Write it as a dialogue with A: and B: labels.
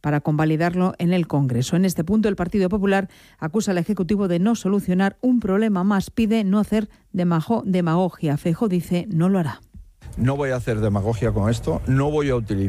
A: para convalidarlo en el Congreso. En este punto, el Partido Popular acusa al Ejecutivo de no solucionar un problema más. Pide no hacer demagogia. Feijóo dice no lo hará.
B: No voy a hacer demagogia con esto, no voy a utilizar